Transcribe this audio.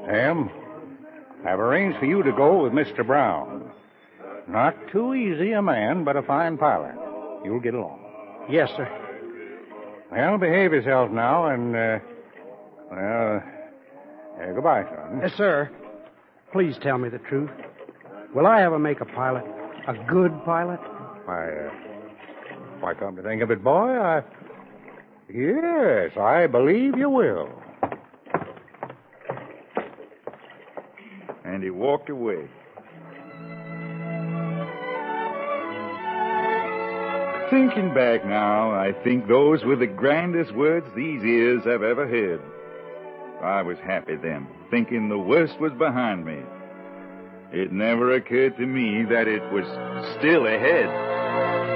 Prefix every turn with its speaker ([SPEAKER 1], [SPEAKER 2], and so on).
[SPEAKER 1] Sam, I've arranged for you to go with Mr. Brown. Not too easy a man, but a fine pilot. You'll get along.
[SPEAKER 2] Yes, sir.
[SPEAKER 1] Well, behave yourself now, and, goodbye, son.
[SPEAKER 2] Yes, sir. Please tell me the truth. Will I ever make a pilot? A good pilot?
[SPEAKER 1] Why, come to think of it, boy, yes, I believe you will.
[SPEAKER 3] And he walked away. Thinking back now, I think those were the grandest words these ears have ever heard. I was happy then, thinking the worst was behind me. It never occurred to me that it was still ahead.